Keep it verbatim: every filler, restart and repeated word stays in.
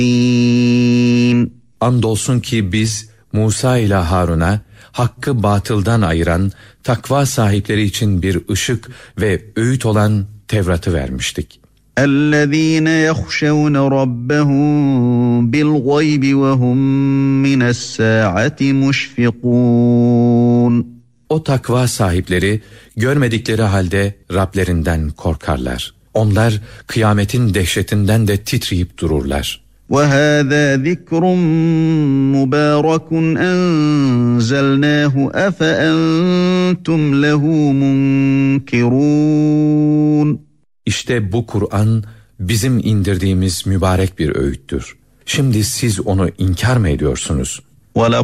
Andolsun ki biz Musa ile Harun'a hakkı batıldan ayıran, takva sahipleri için bir ışık ve öğüt olan Tevrat'ı vermiştik. اَلَّذ۪ينَ يَخْشَوْنَ رَبَّهُمْ بِالْغَيْبِ وَهُمْ مِنَ السَّاعَةِ مُشْفِقُونَ. O takva sahipleri görmedikleri halde Rablerinden korkarlar. Onlar kıyametin dehşetinden de titreyip dururlar. وَهَذَا ذِكْرٌ مُبَارَكٌ أَنْزَلْنَاهُ أَفَأَنْتُمْ لَهُ مُنْكِرُونَ. İşte bu Kur'an bizim indirdiğimiz mübarek bir öğüttür. Şimdi siz onu inkar mı ediyorsunuz?